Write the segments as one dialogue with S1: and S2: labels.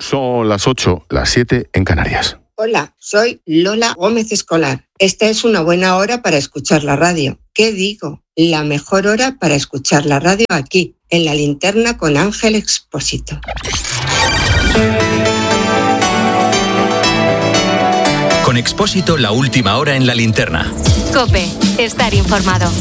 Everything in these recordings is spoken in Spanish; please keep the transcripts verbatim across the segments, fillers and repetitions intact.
S1: Son las ocho, las siete en Canarias.
S2: Hola, soy Lola Gómez Escolar. Esta es una buena hora para escuchar la radio. ¿Qué digo? La mejor hora para escuchar la radio aquí, en La Linterna con Ángel Expósito.
S3: Con Expósito, la última hora en La Linterna.
S4: COPE, estar informado.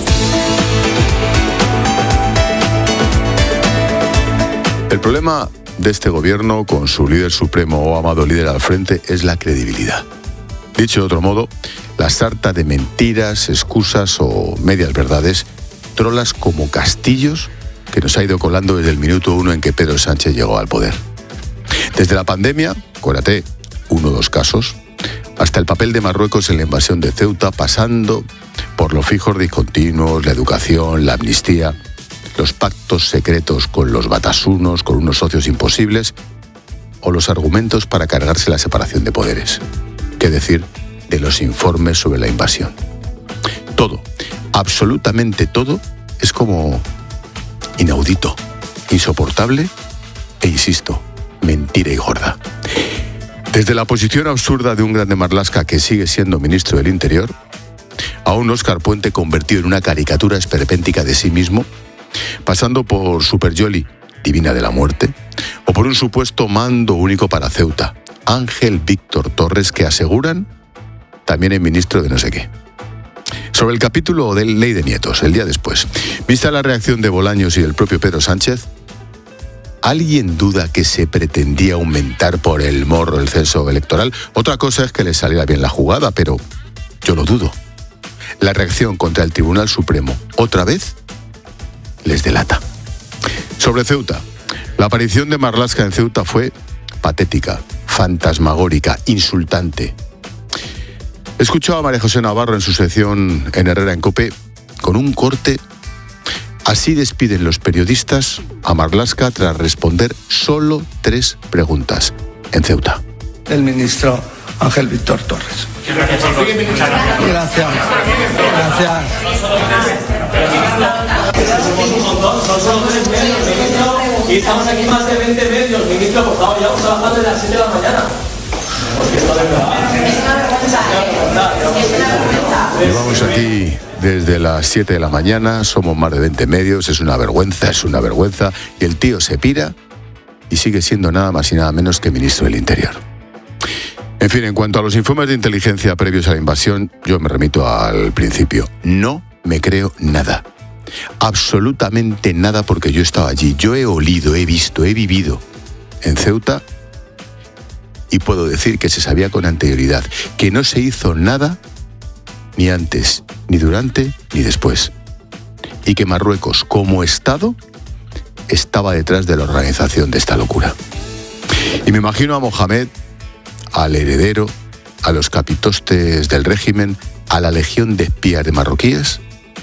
S1: El problema de este gobierno, con su líder supremo o amado líder al frente, es la credibilidad. Dicho de otro modo, la sarta de mentiras, excusas o medias verdades, trolas como castillos que nos ha ido colando desde el minuto uno en que Pedro Sánchez llegó al poder. Desde la pandemia, acuérdate, uno o dos casos, hasta el papel de Marruecos en la invasión de Ceuta, pasando por los fijos discontinuos, la educación, la amnistía, los pactos secretos con los batasunos, con unos socios imposibles, o los argumentos para cargarse la separación de poderes. ¿Qué decir de los informes sobre la invasión? Todo, absolutamente todo, es como inaudito, insoportable e, insisto, mentira y gorda. Desde la posición absurda de un grande Marlaska que sigue siendo ministro del Interior, a un Óscar Puente convertido en una caricatura esperpéntica de sí mismo, pasando por Super Yoli, divina de la muerte, o por un supuesto mando único para Ceuta, Ángel Víctor Torres, que aseguran también es ministro de no sé qué. Sobre el capítulo de Ley de Nietos, el día después, vista la reacción de Bolaños y del propio Pedro Sánchez, ¿alguien duda que se pretendía aumentar por el morro el censo electoral? Otra cosa es que le saliera bien la jugada, pero yo lo dudo. La reacción contra el Tribunal Supremo, otra vez, les delata. Sobre Ceuta, la aparición de Marlaska en Ceuta fue patética, fantasmagórica, insultante. Escuchó a María José Navarro en su sección en Herrera en COPE con un corte. Así despiden los periodistas a Marlaska tras responder solo tres preguntas en Ceuta.
S5: El ministro Ángel Víctor Torres. Gracias. Gracias.
S6: Somos un montón, son solo tres medios, ministro, y estamos aquí más de veinte medios, ministro, por favor, llevamos trabajando desde las siete de la mañana. Porque esto de verdad.
S1: Llevamos aquí desde las siete de la mañana, somos más de veinte medios, es una vergüenza, es una vergüenza, y el tío se pira y sigue siendo nada más y nada menos que ministro del Interior. En fin, en cuanto a los informes de inteligencia previos a la invasión, yo me remito al principio. No me creo nada. Absolutamente nada, porque yo he estado allí. Yo he olido, he visto, he vivido en Ceuta y puedo decir que se sabía con anterioridad que no se hizo nada ni antes, ni durante, ni después. Y que Marruecos, como Estado, estaba detrás de la organización de esta locura. Y me imagino a Mohamed, al heredero, a los capitostes del régimen, a la legión de espías de marroquíes,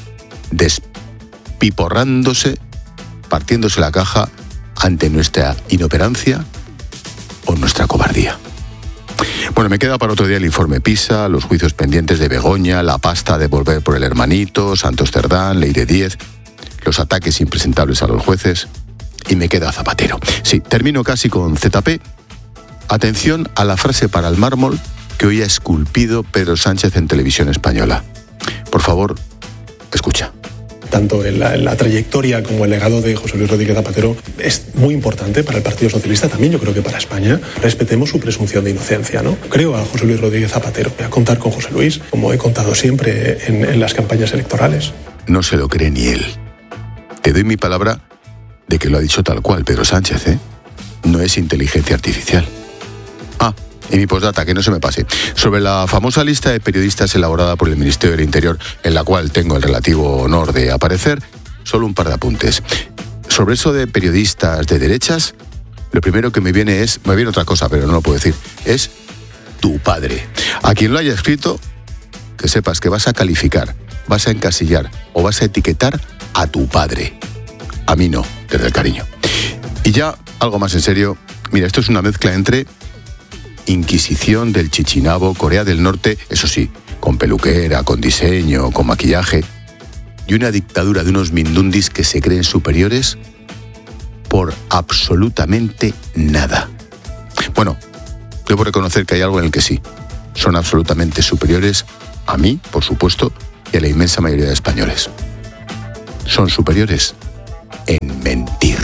S1: despiporrándose, partiéndose la caja ante nuestra inoperancia o nuestra cobardía. Bueno, me queda para otro día el informe PISA, los juicios pendientes de Begoña, la pasta de volver por el hermanito, Santos Cerdán, Ley de diez, los ataques impresentables a los jueces, y me queda Zapatero. Sí, termino casi con Z P. Atención a la frase para el mármol que hoy ha esculpido Pedro Sánchez en Televisión Española. Por favor, escucha.
S7: Tanto en la, en la trayectoria como el legado de José Luis Rodríguez Zapatero es muy importante para el Partido Socialista, también yo creo que para España. Respetemos su presunción de inocencia, ¿no? Creo a José Luis Rodríguez Zapatero, a contar con José Luis, como he contado siempre en, en las campañas electorales.
S1: No se lo cree ni él. Te doy mi palabra de que lo ha dicho tal cual Pedro Sánchez, ¿eh? No es inteligencia artificial. Ah, y mi postdata, que no se me pase. Sobre la famosa lista de periodistas elaborada por el Ministerio del Interior, en la cual tengo el relativo honor de aparecer, solo un par de apuntes. Sobre eso de periodistas de derechas, lo primero que me viene es, me viene otra cosa, pero no lo puedo decir, es tu padre. A quien lo haya escrito, que sepas que vas a calificar, vas a encasillar o vas a etiquetar a tu padre. A mí no, desde el cariño. Y ya, algo más en serio, mira, esto es una mezcla entre Inquisición del Chichinabo, Corea del Norte, eso sí, con peluquera, con diseño, con maquillaje, y una dictadura de unos mindundis que se creen superiores por absolutamente nada. Bueno, debo reconocer que hay algo en el que sí. Son absolutamente superiores a mí, por supuesto, y a la inmensa mayoría de españoles. Son superiores en mentir.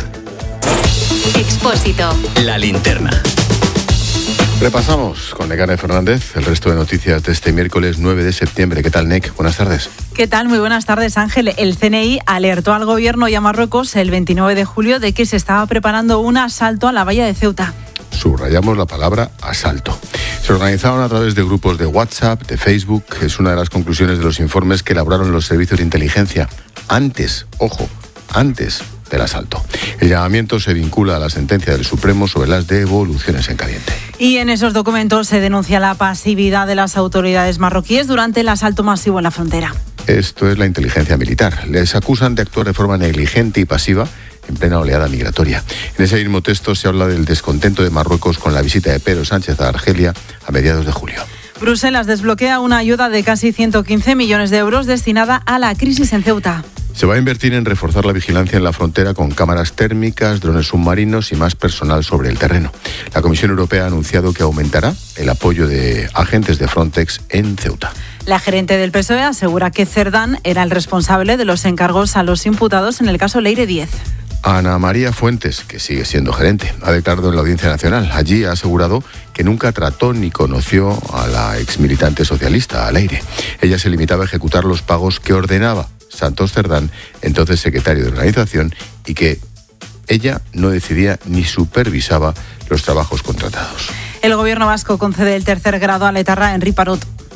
S4: Expósito.
S3: La linterna.
S1: Repasamos con Nekane Fernández el resto de noticias de este miércoles nueve de septiembre. ¿Qué tal, Nek? Buenas tardes.
S8: ¿Qué tal? Muy buenas tardes, Ángel. El C N I alertó al gobierno y a Marruecos el veintinueve de julio de que se estaba preparando un asalto a la valla de Ceuta.
S1: Subrayamos la palabra asalto. Se organizaron a través de grupos de WhatsApp, de Facebook. Es una de las conclusiones de los informes que elaboraron los servicios de inteligencia antes, ojo, antes del asalto. El llamamiento se vincula a la sentencia del Supremo sobre las devoluciones en caliente.
S8: Y en esos documentos se denuncia la pasividad de las autoridades marroquíes durante el asalto masivo en la frontera.
S1: Esto es la inteligencia militar. Les acusan de actuar de forma negligente y pasiva en plena oleada migratoria. En ese mismo texto se habla del descontento de Marruecos con la visita de Pedro Sánchez a Argelia a mediados de julio.
S8: Bruselas desbloquea una ayuda de casi ciento quince millones de euros destinada a la crisis en Ceuta.
S1: Se va a invertir en reforzar la vigilancia en la frontera con cámaras térmicas, drones submarinos y más personal sobre el terreno. La Comisión Europea ha anunciado que aumentará el apoyo de agentes de Frontex en Ceuta.
S8: La gerente del P S O E asegura que Cerdán era el responsable de los encargos a los imputados en el caso Leire diez.
S1: Ana María Fuentes, que sigue siendo gerente, ha declarado en la Audiencia Nacional. Allí ha asegurado que nunca trató ni conoció a la exmilitante socialista, a Leire. Ella se limitaba a ejecutar los pagos que ordenaba Santos Cerdán, entonces secretario de organización, y que ella no decidía ni supervisaba los trabajos contratados.
S8: El gobierno vasco concede el tercer grado a l'etarra Henri Parot.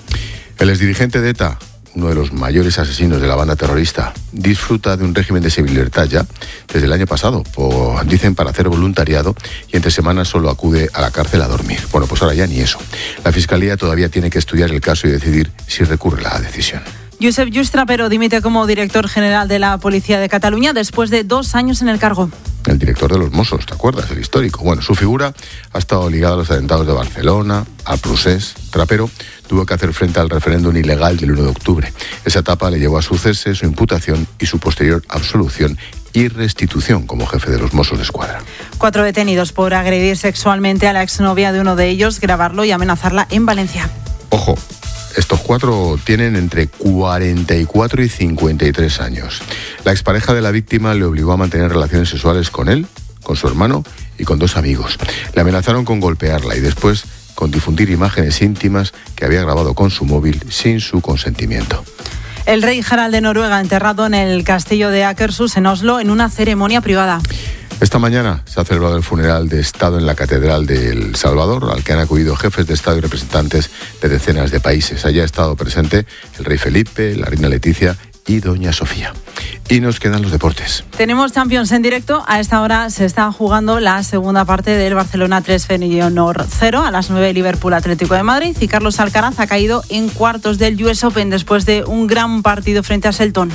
S1: El exdirigente de ETA, uno de los mayores asesinos de la banda terrorista, disfruta de un régimen de semilibertad ya desde el año pasado, por, dicen para hacer voluntariado, y entre semanas solo acude a la cárcel a dormir. Bueno, pues ahora ya ni eso. La Fiscalía todavía tiene que estudiar el caso y decidir si recurre la decisión.
S8: Josep Lluís Trapero dimite como director general de la Policía de Cataluña después de dos años en el cargo.
S1: El director de los Mossos, ¿te acuerdas? El histórico. Bueno, su figura ha estado ligada a los atentados de Barcelona, al Procés. Trapero tuvo que hacer frente al referéndum ilegal del uno de octubre. Esa etapa le llevó a su cese, su imputación y su posterior absolución y restitución como jefe de los Mossos de Escuadra.
S8: Cuatro detenidos por agredir sexualmente a la exnovia de uno de ellos, grabarlo y amenazarla en Valencia.
S1: Ojo. Estos cuatro tienen entre cuarenta y cuatro y cincuenta y tres años. La expareja de la víctima le obligó a mantener relaciones sexuales con él, con su hermano y con dos amigos. Le amenazaron con golpearla y después con difundir imágenes íntimas que había grabado con su móvil sin su consentimiento.
S8: El rey Harald de Noruega enterrado en el castillo de Akershus en Oslo en una ceremonia privada.
S1: Esta mañana se ha celebrado el funeral de Estado en la Catedral de El Salvador, al que han acudido jefes de Estado y representantes de decenas de países. Allí ha estado presente el rey Felipe, la reina Leticia y doña Sofía. Y nos quedan los deportes.
S8: Tenemos Champions en directo. A esta hora se está jugando la segunda parte del Barcelona tres Feyenoord cero. A las nueve Liverpool Atlético de Madrid. Y Carlos Alcaraz ha caído en cuartos del U S Open después de un gran partido frente a Shelton.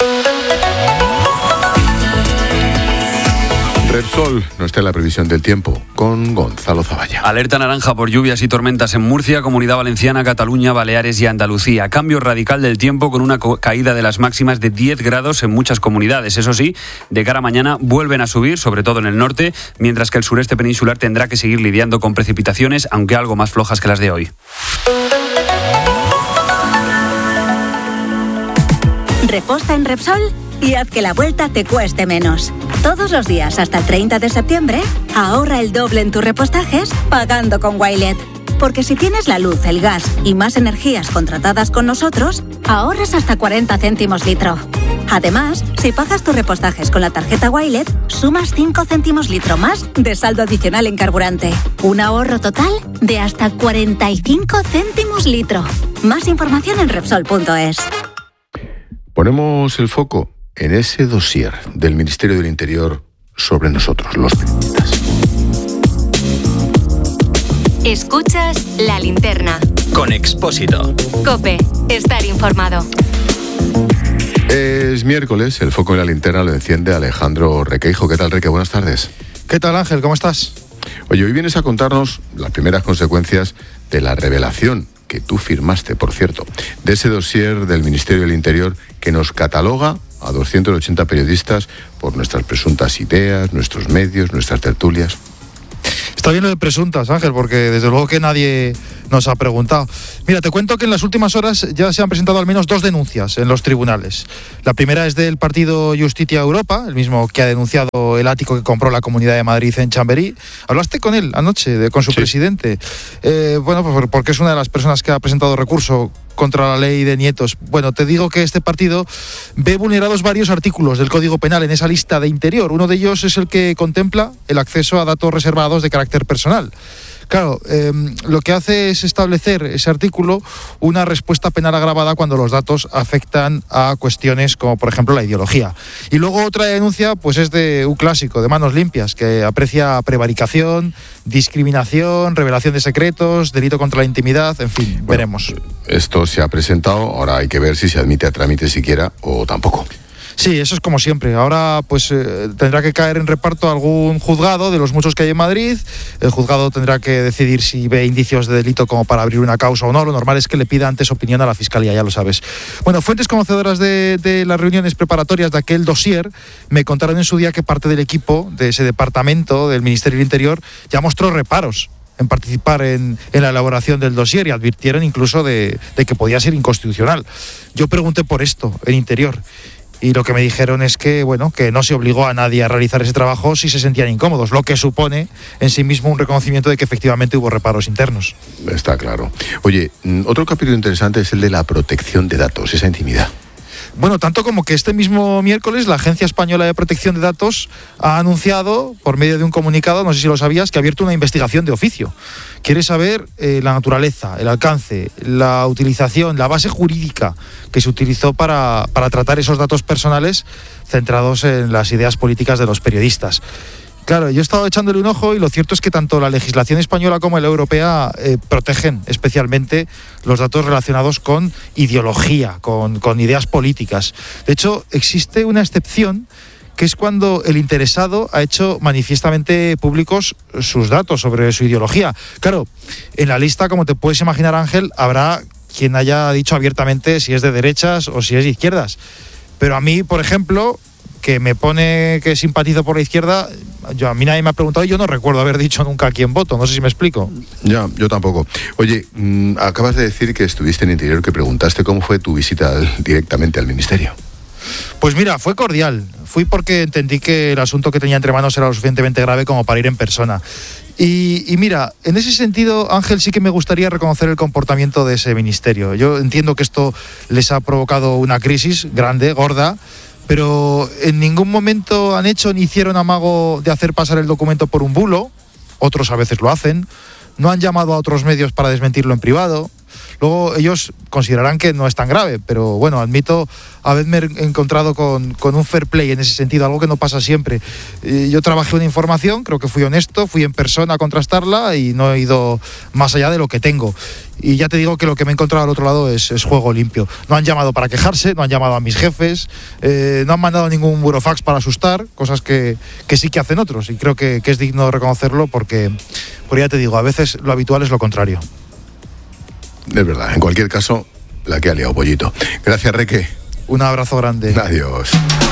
S1: Repsol no está en la previsión del tiempo, con Gonzalo Zavalla.
S9: Alerta naranja por lluvias y tormentas en Murcia, Comunidad Valenciana, Cataluña, Baleares y Andalucía. Cambio radical del tiempo con una caída de las máximas de diez grados en muchas comunidades. Eso sí, de cara a mañana vuelven a subir, sobre todo en el norte, mientras que el sureste peninsular tendrá que seguir lidiando con precipitaciones, aunque algo más flojas que las de hoy.
S10: Reposta en Repsol y haz que la vuelta te cueste menos. Todos los días hasta el treinta de septiembre, ahorra el doble en tus repostajes pagando con Wilet. Porque si tienes la luz, el gas y más energías contratadas con nosotros, ahorras hasta cuarenta céntimos litro. Además, si pagas tus repostajes con la tarjeta Wilet, sumas cinco céntimos litro más de saldo adicional en carburante. Un ahorro total de hasta cuarenta y cinco céntimos litro. Más información en Repsol punto es.
S1: Ponemos el foco en ese dossier del Ministerio del Interior sobre nosotros, los periodistas.
S4: Escuchas La Linterna.
S3: Con Expósito.
S4: COPE. Estar informado.
S1: Es miércoles, el foco en La Linterna lo enciende Alejandro Requeijo. ¿Qué tal, Reque? Buenas tardes.
S11: ¿Qué tal, Ángel? ¿Cómo estás?
S1: Oye, hoy vienes a contarnos las primeras consecuencias de la revelación que tú firmaste, por cierto, de ese dossier del Ministerio del Interior que nos cataloga a doscientos ochenta periodistas por nuestras presuntas ideas, nuestros medios, nuestras tertulias.
S11: Está bien lo de presuntas, Ángel, porque desde luego que nadie nos ha preguntado. Mira, te cuento que en las últimas horas ya se han presentado al menos dos denuncias en los tribunales. La primera es del partido Justitia Europa, el mismo que ha denunciado el ático que compró la Comunidad de Madrid en Chamberí. Hablaste con él anoche, de, con su sí. presidente. Eh, bueno, pues porque es una de las personas que ha presentado recurso contra la ley de nietos. Bueno, te digo que este partido ve vulnerados varios artículos del Código Penal en esa lista de Interior. Uno de ellos es el que contempla el acceso a datos reservados de carácter personal. Claro, eh, lo que hace es establecer ese artículo una respuesta penal agravada cuando los datos afectan a cuestiones como, por ejemplo, la ideología. Y luego otra denuncia pues es de un clásico, de Manos Limpias, que aprecia prevaricación, discriminación, revelación de secretos, delito contra la intimidad, en fin, bueno, veremos.
S1: Esto se ha presentado, ahora hay que ver si se admite a trámite siquiera o tampoco.
S11: Sí, eso es como siempre. Ahora pues eh, tendrá que caer en reparto algún juzgado de los muchos que hay en Madrid. El juzgado tendrá que decidir si ve indicios de delito como para abrir una causa o no. Lo normal es que le pida antes opinión a la Fiscalía, ya lo sabes. Bueno, fuentes conocedoras de, de las reuniones preparatorias de aquel dossier me contaron en su día que parte del equipo de ese departamento del Ministerio del Interior ya mostró reparos en participar en, en la elaboración del dossier y advirtieron incluso de, de que podía ser inconstitucional. Yo pregunté por esto en Interior. Y lo que me dijeron es que, bueno, que no se obligó a nadie a realizar ese trabajo si se sentían incómodos, lo que supone en sí mismo un reconocimiento de que efectivamente hubo reparos internos.
S1: Está claro. Oye, otro capítulo interesante es el de la protección de datos, esa intimidad.
S11: Bueno, tanto como que este mismo miércoles la Agencia Española de Protección de Datos ha anunciado, por medio de un comunicado, no sé si lo sabías, que ha abierto una investigación de oficio. Quiere saber eh, la naturaleza, el alcance, la utilización, la base jurídica que se utilizó para, para tratar esos datos personales centrados en las ideas políticas de los periodistas. Claro, yo he estado echándole un ojo y lo cierto es que tanto la legislación española como la europea eh, protegen especialmente los datos relacionados con ideología, con, con ideas políticas. De hecho, existe una excepción que es cuando el interesado ha hecho manifiestamente públicos sus datos sobre su ideología. Claro, en la lista, como te puedes imaginar, Ángel, habrá quien haya dicho abiertamente si es de derechas o si es de izquierdas. Pero a mí, por ejemplo, que me pone que simpatizo por la izquierda, yo, a mí nadie me ha preguntado y yo no recuerdo haber dicho nunca a quién voto, no sé si me explico.
S1: Ya, yo tampoco. Oye, mmm, acabas de decir que estuviste en Interior, que preguntaste cómo fue tu visita al, directamente al Ministerio.
S11: Pues mira, fue cordial. Fui porque entendí que el asunto que tenía entre manos era lo suficientemente grave como para ir en persona. Y, y mira, en ese sentido, Ángel, sí que me gustaría reconocer el comportamiento de ese ministerio. Yo entiendo que esto les ha provocado una crisis grande, gorda, pero en ningún momento han hecho ni hicieron amago de hacer pasar el documento por un bulo. Otros a veces lo hacen. No han llamado a otros medios para desmentirlo en privado. Luego ellos considerarán que no es tan grave, pero bueno, admito haberme encontrado con, con un fair play en ese sentido, algo que no pasa siempre. Eh, yo trabajé una información, creo que fui honesto, fui en persona a contrastarla y no he ido más allá de lo que tengo. Y ya te digo que lo que me he encontrado al otro lado es, es juego limpio. No han llamado para quejarse, no han llamado a mis jefes, eh, no han mandado ningún burofax para asustar, cosas que, que sí que hacen otros. Y creo que, que es digno reconocerlo porque, porque ya te digo, a veces lo habitual es lo contrario.
S1: Es verdad, en cualquier caso, la que ha liado Pollito. Gracias, Reque.
S11: Un abrazo grande.
S1: Adiós.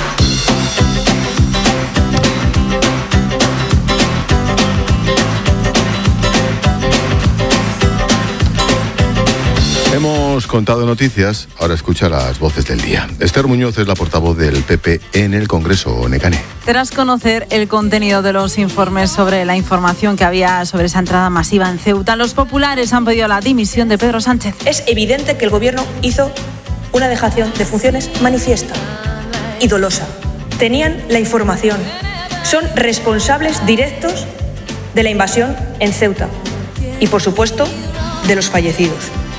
S1: Hemos contado noticias, ahora escucha las voces del día. Esther Muñoz es la portavoz del P P en el Congreso Necane.
S8: Tras conocer el contenido de los informes sobre la información que había sobre esa entrada masiva en Ceuta, los populares han pedido la dimisión de Pedro Sánchez.
S12: Es evidente que el Gobierno hizo una dejación de funciones manifiesta y dolosa. Tenían la información. Son responsables directos de la invasión en Ceuta y, por supuesto, de los fallecidos.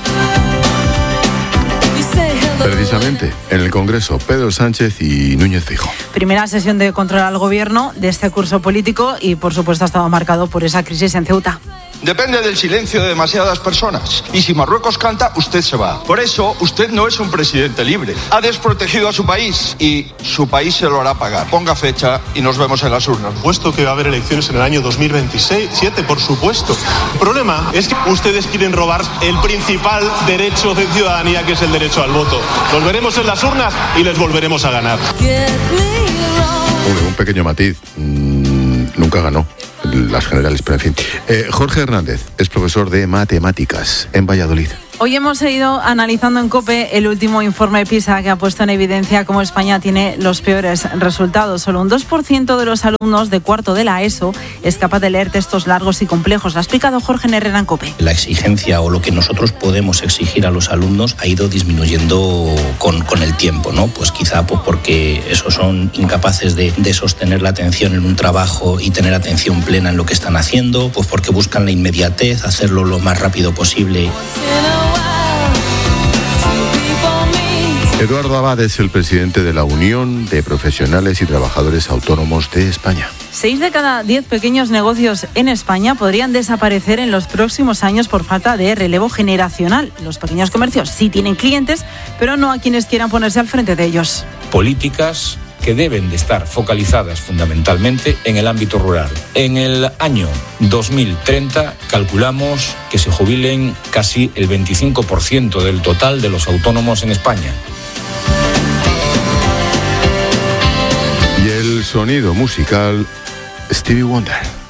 S1: Precisamente, en el Congreso, Pedro Sánchez y Núñez Feijóo.
S8: Primera sesión de control al Gobierno de este curso político y, por supuesto, ha estado marcado por esa crisis en Ceuta.
S13: Depende del silencio de demasiadas personas. Y si Marruecos canta, usted se va. Por eso, usted no es un presidente libre. Ha desprotegido a su país y su país se lo hará pagar. Ponga fecha y nos vemos en las urnas.
S7: Puesto que va a haber elecciones en el año dos mil veintisiete, por supuesto. El problema es que ustedes quieren robar el principal derecho de ciudadanía, que es el derecho al voto. Nos veremos en las urnas y les volveremos a ganar.
S1: Un, un pequeño matiz. Mm, nunca ganó. las generales, pero en fin. Eh, Jorge Hernández es profesor de matemáticas en Valladolid.
S8: Hoy hemos ido analizando en COPE el último informe PISA que ha puesto en evidencia cómo España tiene los peores resultados. Solo un dos por ciento de los alumnos de cuarto de la ESO es capaz de leer textos largos y complejos. Lo ha explicado Jorge Herrera en COPE.
S14: La exigencia o lo que nosotros podemos exigir a los alumnos ha ido disminuyendo con, con el tiempo, ¿no? Pues quizá pues porque esos son incapaces de, de sostener la atención en un trabajo y tener atención plena en lo que están haciendo, pues porque buscan la inmediatez, hacerlo lo más rápido posible.
S1: Eduardo Abad es el presidente de la Unión de Profesionales y Trabajadores Autónomos de España.
S8: Seis de cada diez pequeños negocios en España podrían desaparecer en los próximos años por falta de relevo generacional. Los pequeños comercios sí tienen clientes, pero no a quienes quieran ponerse al frente de ellos.
S15: Políticas que deben de estar focalizadas fundamentalmente en el ámbito rural. En el año dos mil treinta calculamos que se jubilen casi el veinticinco por ciento del total de los autónomos en España.
S1: Y el sonido musical, Stevie Wonder.